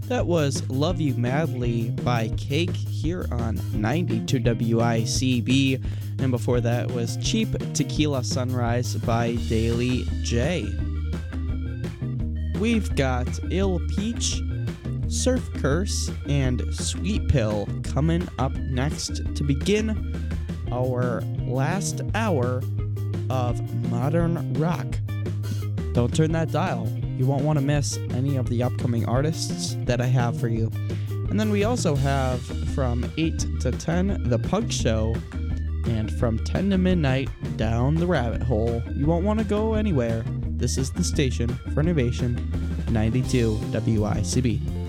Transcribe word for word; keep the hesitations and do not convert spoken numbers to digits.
That was Love You Madly by Cake here on ninety-two W I C B. And before that was Cheap Tequila Sunrise by Daily J. We've got Ill Peach, Surf Curse, and Sweet Pill coming up next to begin our last hour of modern rock. Don't turn that dial. You won't want to miss any of the upcoming artists that I have for you. And then we also have from eight to ten, The Punk Show, and from ten to midnight, Down the Rabbit Hole. You won't want to go anywhere. This is the station for innovation, ninety-two W I C B.